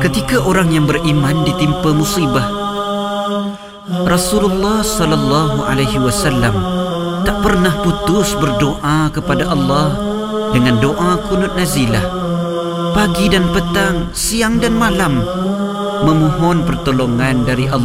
Ketika orang yang beriman ditimpa musibah, Rasulullah sallallahu alaihi wasallam tak pernah putus berdoa kepada Allah dengan doa kunut nazilah, pagi dan petang, siang dan malam, memohon pertolongan dari Allah